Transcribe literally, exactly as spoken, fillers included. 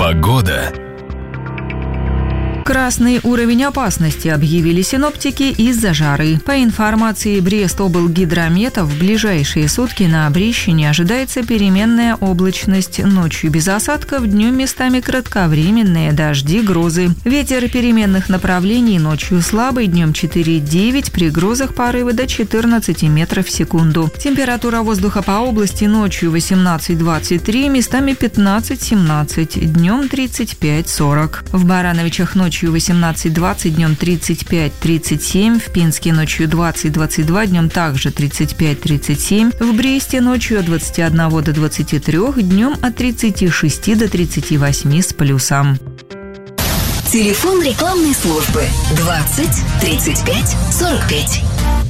Погода. Красный уровень опасности объявили синоптики из-за жары. По информации Брестоблгидромета, в ближайшие сутки на Брещине ожидается переменная облачность. Ночью без осадков, днем местами кратковременные дожди, грозы. Ветер переменных направлений ночью слабый, днем четыре-девять, при грозах порывы до четырнадцати метров в секунду. Температура воздуха по области ночью восемнадцать-двадцать три, местами пятнадцать-семнадцать, днем тридцать пять-сорок. В Барановичах ночью восемнадцать-двадцать, днем тридцать пять-тридцать семь, в Пинске ночью двадцать-двадцать два, днем также тридцать пять-тридцать семь, в Бресте ночью от двадцати одного до двадцати трёх, днем от тридцати шести до тридцати восьми с плюсом. Телефон рекламной службы двадцать тридцать пять сорок пять.